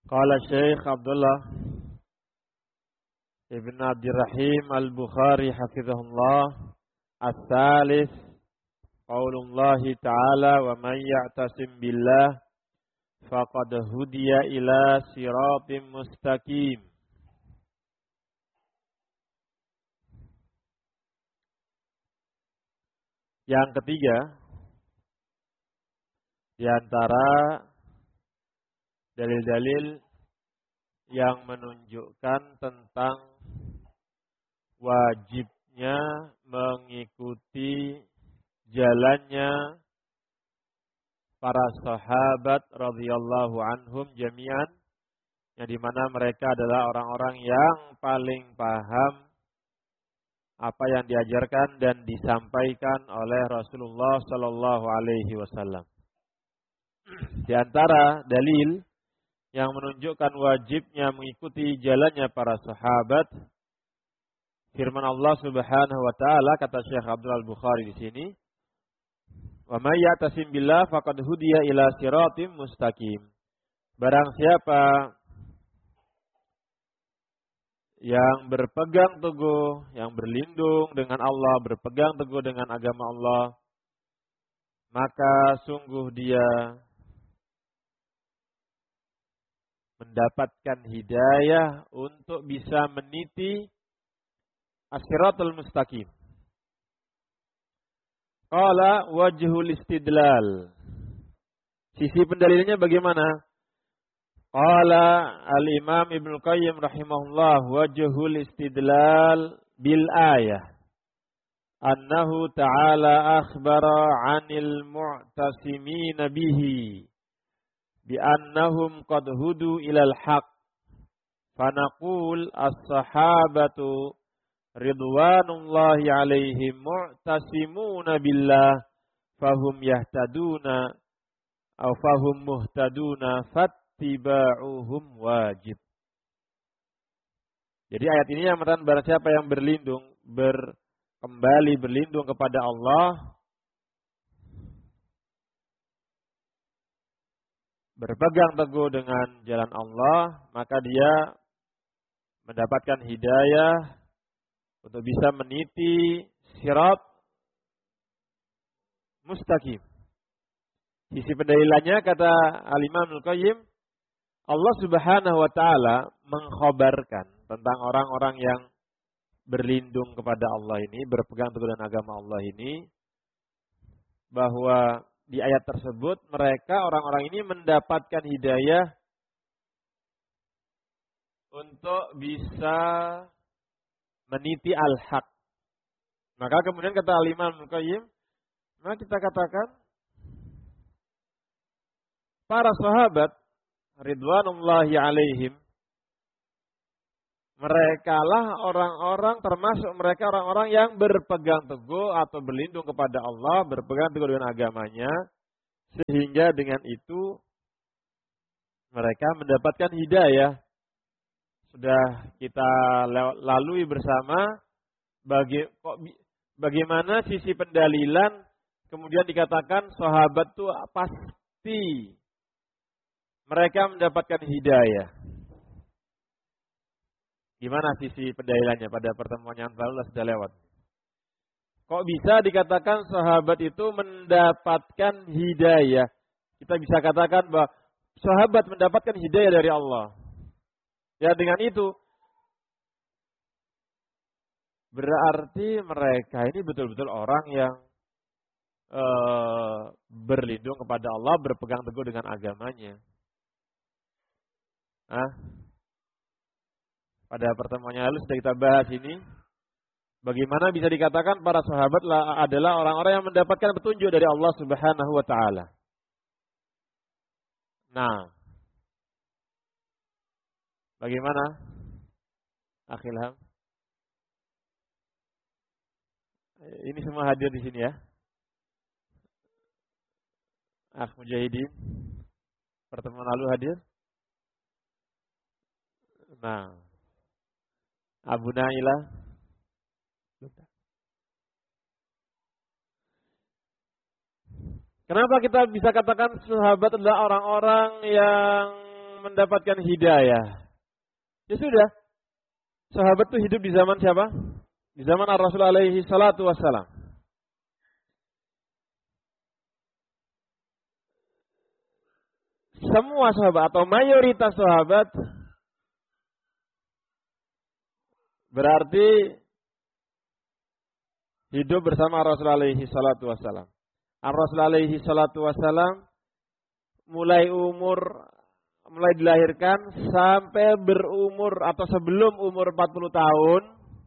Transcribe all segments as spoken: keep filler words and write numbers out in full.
Qala Syekh Abdullah Ibn Abdirrahim Al-Bukhari hafizahullah As-salis qaulullahi ta'ala wa man ya'tasim billah faqad hudiya ila siratim mustaqim. Yang ketiga di antara dalil-dalil yang menunjukkan tentang wajibnya mengikuti jalannya para sahabat radhiyallahu anhum jami'an, yang dimana mereka adalah orang-orang yang paling paham apa yang diajarkan dan disampaikan oleh Rasulullah sallallahu alaihi wasallam. Di antara dalil yang menunjukkan wajibnya mengikuti jalannya para sahabat, firman Allah Subhanahu wa taala, kata Syekh Abdul Al-Bukhari di sini, "Wa may ya'tasim billah faqad hudiya ila siratim mustaqim." Barang siapa yang berpegang teguh, yang berlindung dengan Allah, berpegang teguh dengan agama Allah, maka sungguh dia mendapatkan hidayah untuk bisa meniti as-siratal mustaqim. Qala wajhul istidlal. Sisi pendalilannya bagaimana? Qala al-Imam Ibnu Qayyim rahimahullah, wajhul istidlal bil ayah annahu ta'ala akhbara 'anil mu'tasimin bihi bi annahum qad hudu ilal haqq, fanaqul as-sahabatu ridwanullahi alaihim mu'tasimuna billah fahum yahtaduna aw fahum muhtaduna fattiba'uhum wajib. Jadi ayat ini yang menerangkan barang siapa yang berlindung, berkembali berlindung kepada Allah, berpegang teguh dengan jalan Allah, maka dia mendapatkan hidayah untuk bisa meniti sirat mustaqim. Sisi pendalilannya, kata Al-Imam Al-Qayyim, Allah Subhanahu wa taala mengkhabarkan tentang orang-orang yang berlindung kepada Allah ini, berpegang teguh dengan agama Allah ini, bahwa di ayat tersebut mereka, orang-orang ini mendapatkan hidayah untuk bisa meniti al-haq. Maka kemudian kata Al-Imam Al-Qayyim, maka kita katakan para sahabat ridwanullahi alaihim, merekalah orang-orang, termasuk mereka orang-orang yang berpegang teguh atau berlindung kepada Allah, berpegang teguh dengan agamanya, sehingga dengan itu mereka mendapatkan hidayah. Sudah kita lalui bersama bagi, kok, bagaimana sisi pendalilan kemudian dikatakan sahabat itu pasti mereka mendapatkan hidayah. Gimana sisi pendalilannya pada pertemuan yang lalu sudah lewat? Kok bisa dikatakan sahabat itu mendapatkan hidayah? Kita bisa katakan bahwa sahabat mendapatkan hidayah dari Allah. Ya, dengan itu berarti mereka ini betul-betul orang yang e, berlindung kepada Allah, berpegang teguh dengan agamanya. Nah, pada pertemuan yang lalu sudah kita bahas ini, bagaimana bisa dikatakan para sahabat adalah orang-orang yang mendapatkan petunjuk dari Allah Subhanahu wa taala. Nah, bagaimana? Akhilham. Ini semua hadir di sini ya. Akh Mujahidin, pertemuan lalu hadir. Nah, Abu Naila. Kenapa kita bisa katakan sahabat adalah orang-orang yang mendapatkan hidayah. Ya sudah. Sahabat itu hidup di zaman siapa? Di zaman Ar-Rasul alaihi salatu wassalam. Semua sahabat atau mayoritas sahabat berarti hidup bersama Rasul alaihi salatu wassalam. Ar-Rasul alaihi salatu wassalam mulai umur mulai dilahirkan sampai berumur atau sebelum umur empat puluh tahun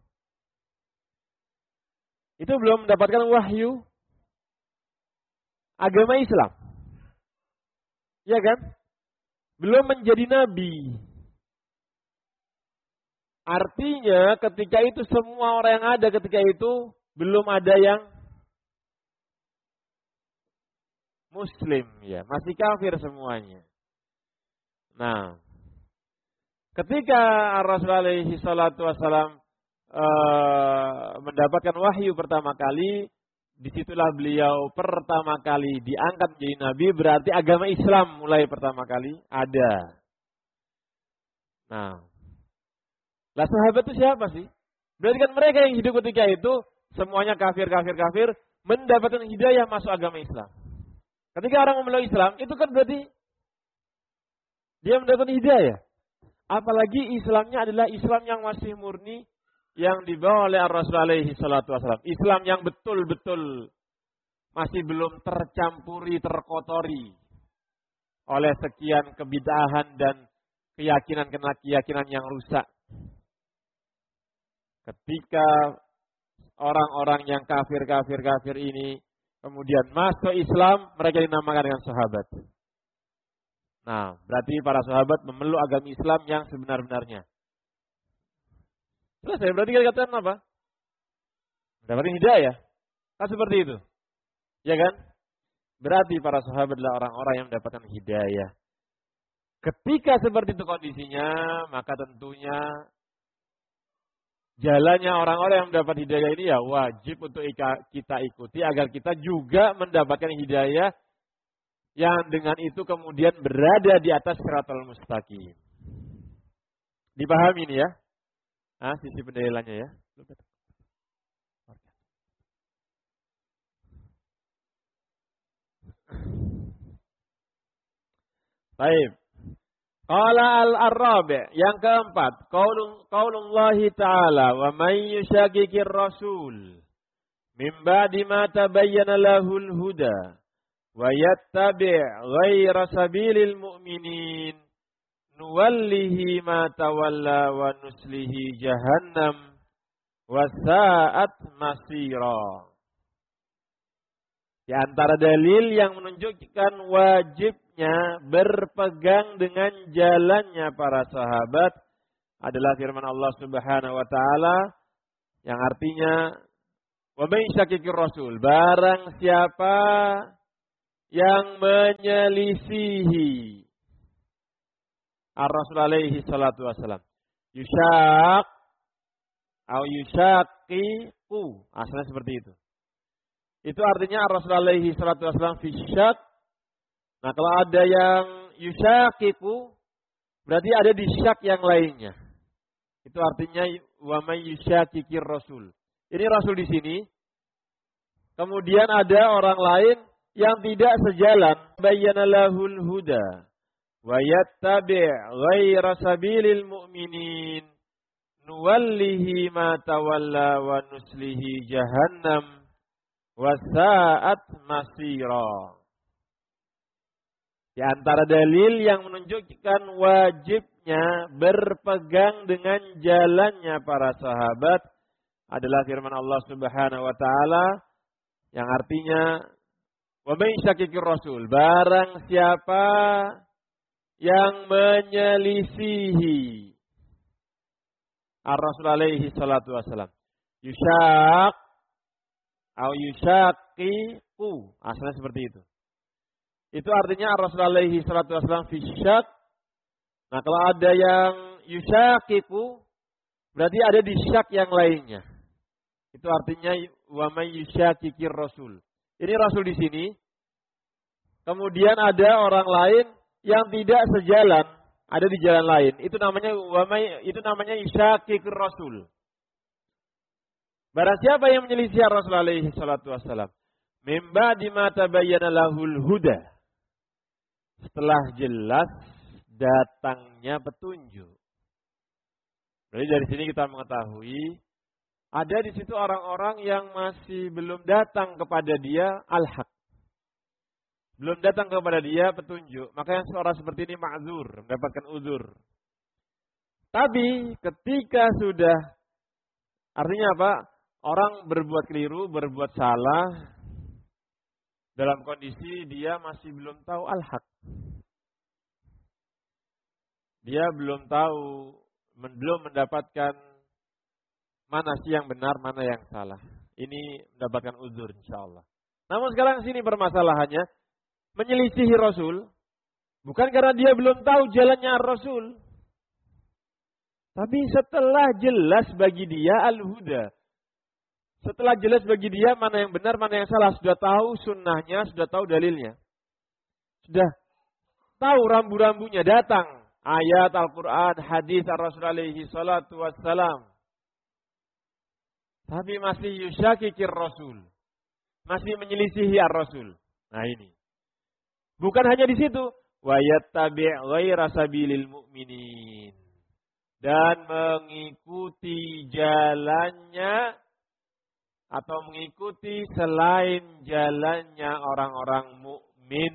itu belum mendapatkan wahyu agama Islam. Ya kan? Belum menjadi nabi. Artinya ketika itu semua orang yang ada ketika itu belum ada yang muslim, ya, masih kafir semuanya. Nah, ketika Rasulullah alaihi salatu wassalam uh, mendapatkan wahyu pertama kali, disitulah beliau pertama kali diangkat menjadi nabi, berarti agama Islam mulai pertama kali ada. Nah, lah sahabat itu siapa sih? Berarti kan mereka yang hidup ketika itu semuanya kafir, kafir, kafir, mendapatkan hidayah masuk agama Islam. Ketika orang memeluk Islam, itu kan berarti dia mendapatkan hidayah. Apalagi Islamnya adalah Islam yang masih murni, yang dibawa oleh Rasul alaihi salatu wassalam. Islam yang betul-betul masih belum tercampuri, terkotori oleh sekian kebid'ahan dan keyakinan-keyakinan yang rusak. Ketika orang-orang yang kafir-kafir-kafir ini kemudian masuk Islam, mereka dinamakan dengan sahabat. Nah, berarti para sahabat memeluk agama Islam yang sebenar-benarnya. Selesai, berarti kita katakan apa? Mendapatkan hidayah. Kan seperti itu. Ya kan? Berarti para sahabat adalah orang-orang yang mendapatkan hidayah. Ketika seperti itu kondisinya, maka tentunya jalannya orang-orang yang mendapat hidayah ini ya wajib untuk kita ikuti agar kita juga mendapatkan hidayah yang dengan itu kemudian berada di atas siratal mustaqim. Dipahami ini ya? Ah, sisi pendalilannya ya. Baik. Qala al-Arabi, yang keempat, qaulun qaulullahi ta'ala wa may yushaqiqir rasul min ba'di ma tabayyana lahul huda wa yattabi' ghayra sabilil mu'minin nuwallihi ma tawalla wa nuslihi jahannam wa sa'at masira. Di antara dalil yang menunjukkan wajibnya berpegang dengan jalannya para sahabat adalah firman Allah Subhanahu wa taala yang artinya wa may syaqiqir rasul, barang siapa yang menyelisihi Ar-Rasul alaihi salatu wasalam, yusyaq atau yusyaqiqu, asalnya seperti itu. Itu artinya Rasulullah alaihi salatu wasallam fi syak. Nah, kalau ada yang yusyaqiqu, berarti ada di syak yang lainnya. Itu artinya wa may yusyaqiqir rasul. Ini rasul di sini. Kemudian ada orang lain yang tidak sejalan, bayyana lahul huda wa yattabi' ghayra sabilil mu'minin nuwallihi ma tawalla wa nuslihi jahannam wasa'at masira. Di antara dalil yang menunjukkan wajibnya berpegang dengan jalannya para sahabat adalah firman Allah Subhanahu wa taala yang artinya wa may syaqiqir rasul, barang siapa yang menyelisihi Ar-Rasul alaihi salatu wasalam, yusyaq au yusyaqiqu, asalnya seperti itu. Itu artinya Rasulullah alaihi salatu wasallam fi syak. Nah, kalau ada yang yusyaqiqu, berarti ada di syak yang lainnya. Itu artinya wa may yusyaqiqir rasul. Ini rasul di sini. Kemudian ada orang lain yang tidak sejalan, ada di jalan lain. Itu namanya wamai, itu namanya isyaqiqur rasul. Barang siapa yang menyelisih Rasul alaihi salatu wassalam, mim ba'di ma tabayyana lahul huda. Setelah jelas datangnya petunjuk. Jadi dari sini kita mengetahui ada di situ orang-orang yang masih belum datang kepada dia al-haq. Belum datang kepada dia petunjuk. Maka yang seorang seperti ini ma'zur, mendapatkan uzur. Tapi ketika sudah, artinya apa? Orang berbuat keliru, berbuat salah, dalam kondisi dia masih belum tahu al-haq. Dia belum tahu, belum mendapatkan mana sih yang benar, mana yang salah. Ini mendapatkan uzur insyaallah. Namun sekarang sini permasalahannya, menyelisihi Rasul, bukan karena dia belum tahu jalannya Rasul. Tapi setelah jelas bagi dia al-huda. Setelah jelas bagi dia mana yang benar, mana yang salah. Sudah tahu sunnahnya, sudah tahu dalilnya. Sudah tahu rambu-rambunya, datang. Ayat Al-Quran, hadis Ar-Rasul alaihi salatu wassalam. Tapi masih yusyakikir Rasul. Masih menyelisihi Ar-Rasul. Nah ini. Bukan hanya di situ. Wa yattabi' ghaira sabilil mu'minin. Dan mengikuti jalannya atau mengikuti selain jalannya orang-orang mukmin.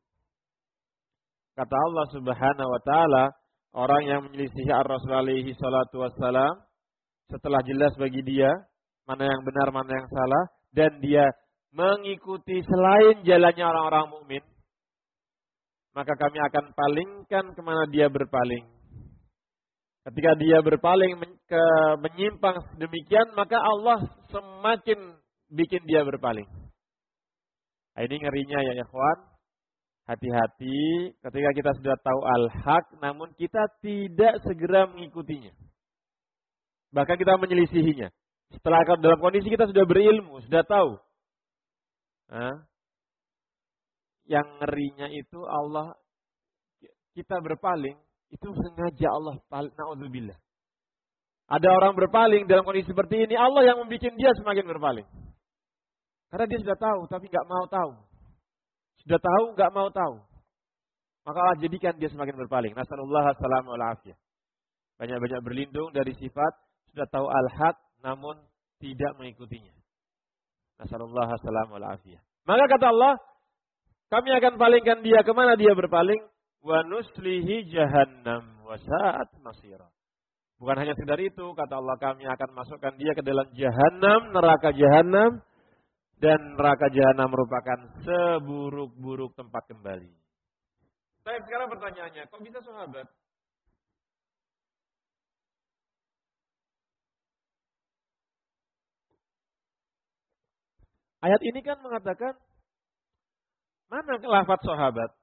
Kata Allah Subhanahu wa taala, orang yang menyelisihi Ar-Rasul alaihi salatu wassalam setelah jelas bagi dia mana yang benar, mana yang salah, dan dia mengikuti selain jalannya orang-orang mukmin, maka kami akan palingkan kemana dia berpaling. Ketika dia berpaling ke menyimpang demikian, maka Allah semakin bikin dia berpaling. Nah, ini ngerinya ya ikhwan. Hati-hati ketika kita sudah tahu al-haq, namun kita tidak segera mengikutinya. Bahkan kita menyelisihinya. Setelah dalam kondisi kita sudah berilmu, sudah tahu. Nah, yang ngerinya itu Allah, kita berpaling, itu sengaja Allah, na'udzubillah. Ada orang berpaling dalam kondisi seperti ini, Allah yang membuat dia semakin berpaling. Karena dia sudah tahu, tapi nggak mau tahu. Sudah tahu, nggak mau tahu. Maka Allah jadikan dia semakin berpaling. Nasallallahu alaihi wasallam. Banyak-banyak berlindung dari sifat, sudah tahu al-haq, namun tidak mengikutinya. Nasallallahu alaihi wasallam. Maka kata Allah, kami akan palingkan dia kemana dia berpaling. Wa nuslihi jahannam wa sa'at masira. Bukan hanya sekedar itu, kata Allah, kami akan masukkan dia ke dalam jahannam, neraka jahannam, dan neraka jahannam merupakan seburuk-buruk tempat kembali. Saya sekarang pertanyaannya, kok bisa sahabat? Ayat ini kan mengatakan, mana lafaz sahabat?